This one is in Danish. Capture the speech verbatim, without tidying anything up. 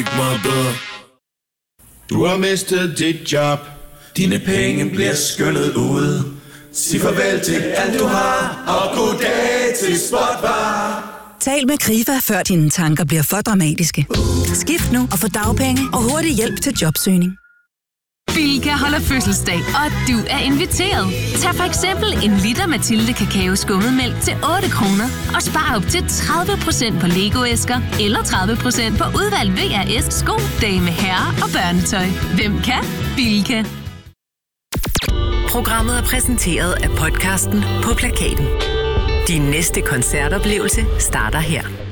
Du har mistet dit job. Dine penge bliver skyllet ud. Sig farvel til alt du har, og goddag til Spotvar. Tal med Krifa, før dine tanker bliver for dramatiske. Skift nu og få dagpenge og hurtig hjælp til jobsøgning. Bilka holder fødselsdag, og du er inviteret. Tag for eksempel en liter Mathilde Kakao skummetmælk til otte kroner og spar op til tredive procent på Lego-æsker eller tredive procent på udvalgt V R S sko, dame, herre og børnetøj. Hvem kan? Bilka. Programmet er præsenteret af podcasten På Plakaten. Din næste koncertoplevelse starter her.